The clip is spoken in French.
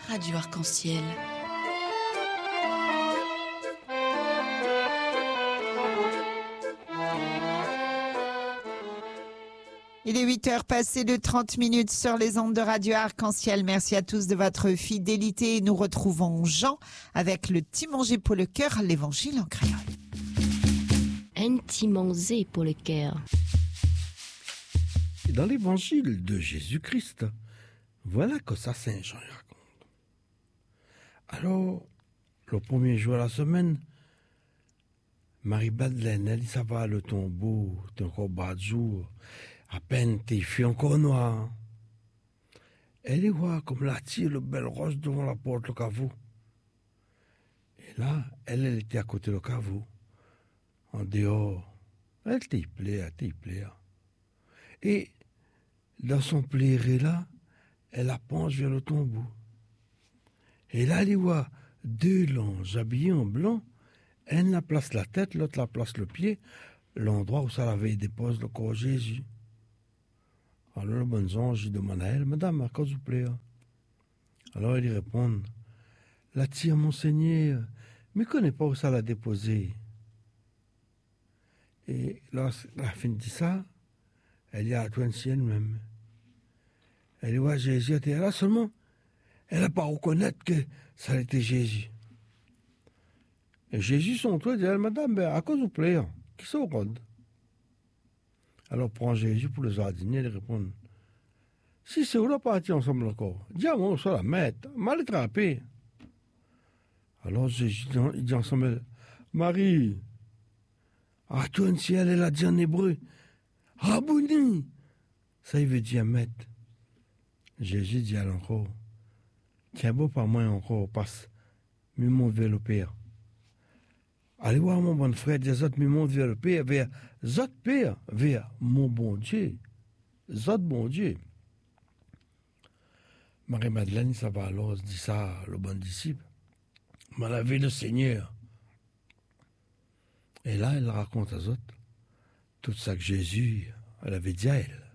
Radio Arc-en-Ciel. Il est 8h passées de 30 minutes sur les ondes de Radio Arc-en-Ciel. Merci à tous de votre fidélité et nous retrouvons Jean avec le Timongé pour le cœur, l'évangile en créole. Un Timongé pour le cœur. Dans l'évangile de Jésus-Christ, voilà que ça Saint Jean raconte. Alors, le premier jour de la semaine, Marie-Madeleine, elle s'en va le tombeau, t'es encore bas de jour, à peine t'es fait encore noir. Elle y voit comme la tire le belle roche devant la porte le caveau. Et là, elle était à côté du caveau, en dehors. Elle t'y plaît. Et dans son plairé là, elle la penche vers le tombeau. Et là, elle y voit deux langes habillés en blanc. Elle la place la tête, l'autre la place le pied, l'endroit où ça l'avait dépose le corps de Jésus. Alors le bon ange demande à elle, Madame, à quoi vous plaît? Alors elle y répond, la tire mon Seigneur, mais ne connais pas où ça l'a déposé. Et lorsqu'elle a fini de ça, elle y a attendu elle-même. Elle voit Jésus était là seulement. Elle n'a pas reconnaître que ça était Jésus. Et Jésus son toit dit, Madame, à quoi vous plaît? Qui s'en rend? Alors prend Jésus pour le jardinier et répond, si c'est où la partie ensemble encore, dis-moi où ça la mettre, mal attrapé. Alors Jésus il dit ensemble, Marie, ah toi si elle a dit en hébreu, Rabouni, ça il veut dire maître. Jésus dit alors encore, tiens beau par moi encore, passe, me monte vers le Père. Allez voir mon bon frère, des autres me montent vers le Père, vers autres Père, vers mon bon Dieu. Autres bon Dieu. Marie-Madeleine, ça va alors, dit ça, le bon disciple. M'a lavé le Seigneur. Et là, elle raconte à autres tout ça que Jésus, elle avait dit à elle.